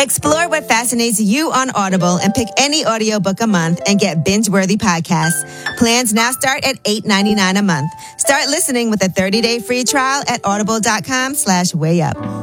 Explore what fascinates you on Audible and pick any audiobook a month and get binge-worthy podcasts. Plans now start at $8.99 a month. Start listening with a 30-day free trial at audible.com/wayup.